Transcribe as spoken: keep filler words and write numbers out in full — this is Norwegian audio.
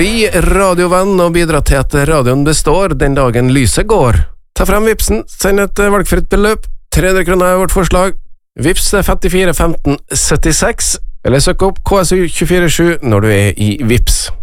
Bli radiovenn og bidra til at radioen består den dagen lyset går. Ta frem vipsen, send et valgfritt beløp, tre hundre kroner er vårt forslag. Vips femtifire femten syttiseks, eller søk opp K S U to fire sju når du er i Vips.